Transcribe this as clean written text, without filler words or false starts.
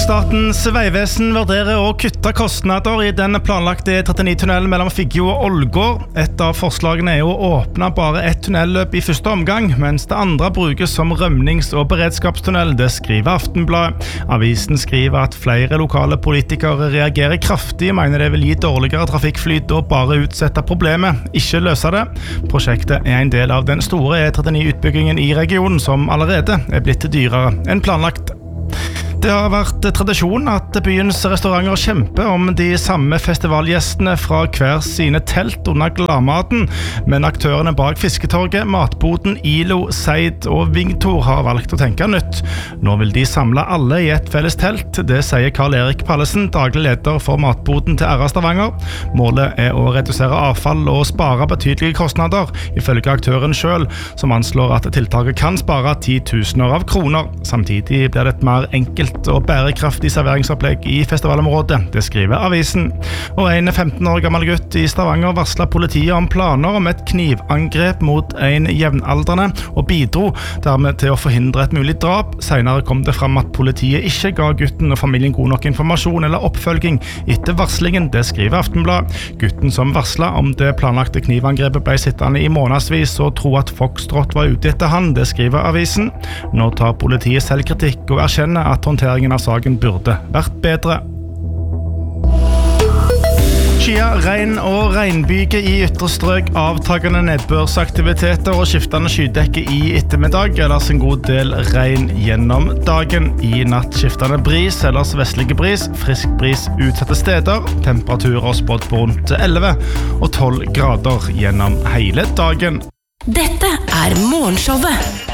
Statens vegvesen vurderer å kutte kostnader i den planlagte 39-tunnelen mellom Figgjo og Ålgård. Et av forslagene er å åpne bare ett tunnelløp i første omgang, mens det andre brukes som rømnings- og beredskapstunnel, det skriver Aftenbladet. Avisen skriver at flere lokale politikere reagerer kraftig, mener det vil gi dårligere trafikkflyt og bare utsette problemet, ikke løse det. Prosjektet er en del av den store E39-utbyggingen i regionen, som allerede er blitt dyrere enn planlagt. Det har vært tradisjon at byens restauranter kjemper om de samme festivalgjestene fra hver sine telt under gladmaten, men aktørene bak Fisketorget, Matboden, ILO, Seid og Vingtor har valgt å tenke nytt. Nå vil de samle alle i et felles telt, det sier Karl Erik Pallesen, daglig leder for Matboden til RA Stavanger. Målet er å redusere avfall og spare betydelige kostnader, ifølge aktøren selv, som anslår at tiltaket kan spare 10 000 av kroner. Samtidig blir det et mer enkelt og bærekraftig serveringsopplegg i festivalområdet, det skriver avisen. Og en 15 år gammel gutt i Stavanger varslet politiet om planer om et knivangrep mot en jevnaldrende, og bidro dermed til å forhindre et mulig drap. Senere kom det fram at politiet ikke ga gutten og familien god nok informasjon eller oppfølging etter varslingen, det skriver Aftenbladet. Gutten som varslet om det planlagte knivangrepet ble sittende i månedsvis og tro at Foxtrot var ute etter han, det skriver avisen. Nå tar politiet selvkritikk og erkjenner at håndteringen av saken burde vært bedre. Skyet, regn og regnbyge i ytre strøk, avtagende nedbørsaktiviteter og skiftende skydekke i ettermiddag, ellers en god del regn gjennom dagen. I natt skiftende bris, ellers vestlige bris, frisk bris utsatte steder, temperaturer spådd på rundt 11 og 12 grader gjennom hele dagen. Dette er Morgenshowet.